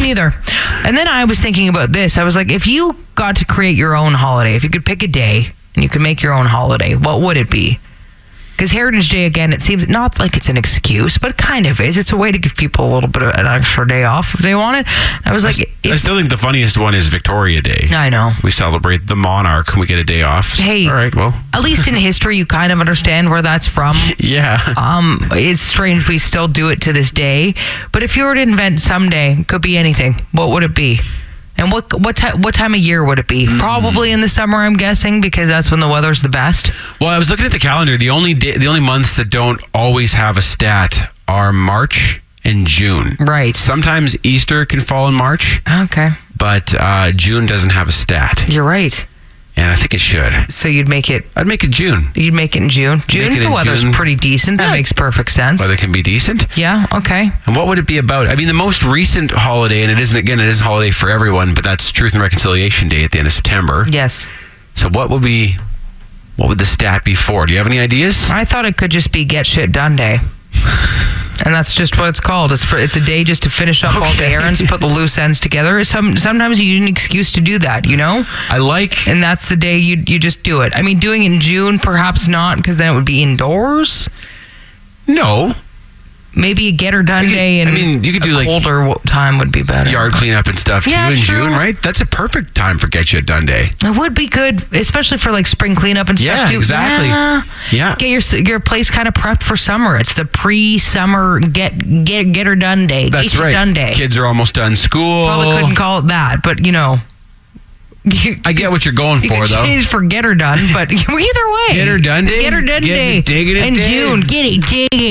neither. And then I was thinking about this. I was like, if you got to create your own holiday, if you could pick a day and you could make your own holiday, what would it be? Because Heritage Day, again, it seems not like it's an excuse, but it kind of is. It's a way to give people a little bit of an extra day off if they want it. I was like... I still think the funniest one is Victoria Day. I know. We celebrate the monarch and we get a day off. Hey, all right, well. At least in history, you kind of understand where that's from. Yeah. It's strange we still do it to this day. But if you were to invent someday, it could be anything. What would it be? And what time of year would it be? Probably in the summer, I'm guessing, because that's when the weather's the best. Well, I was looking at the calendar. The only months that don't always have a stat are March and June. Right. Sometimes Easter can fall in March. Okay. But June doesn't have a stat. You're right. And I think it should. So you'd make it... I'd make it June. You'd make it in June? June, the weather's pretty decent. That makes perfect sense. Weather can be decent. Yeah, okay. And what would it be about? I mean, the most recent holiday, and it isn't a holiday for everyone, but that's Truth and Reconciliation Day at the end of September. Yes. So what would the stat be for? Do you have any ideas? I thought it could just be Get Shit Done Day. And that's just what it's called. It's a day just to finish up all the errands, put the loose ends together. Sometimes you need an excuse to do that, you know? And that's the day you just do it. I mean, doing it in June, perhaps not, because then it would be indoors. No. Maybe a Get Her Done Day and you could do colder time would be better. Yard cleanup and stuff too in June, right? That's a perfect time for Get You Done Day. It would be good, especially for like spring cleanup and stuff. Yeah, exactly. Yeah. Get your place kind of prepped for summer. It's the pre-summer get her done day. That's get right. Done day. Kids are almost done school. Probably couldn't call it that, but you know. I get what you're going for, though. Change for Get Her Done, but either way. Get Her Done Day. Get Her Done Day. Dig it in June. Get it.